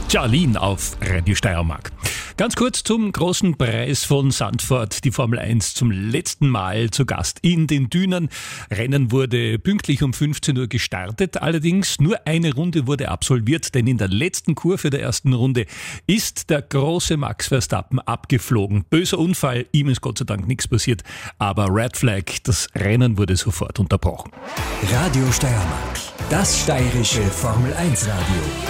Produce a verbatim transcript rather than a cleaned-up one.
Charlene auf Radio Steiermark. Ganz kurz zum großen Preis von Zandvoort. Die Formel eins zum letzten Mal zu Gast in den Dünen. Rennen wurde pünktlich um fünfzehn Uhr gestartet. Allerdings nur eine Runde wurde absolviert, denn in der letzten Kurve der ersten Runde ist der große Max Verstappen abgeflogen. Böser Unfall, ihm ist Gott sei Dank nichts passiert. Aber Red Flag, das Rennen wurde sofort unterbrochen. Radio Steiermark, das steirische Formel eins Radio.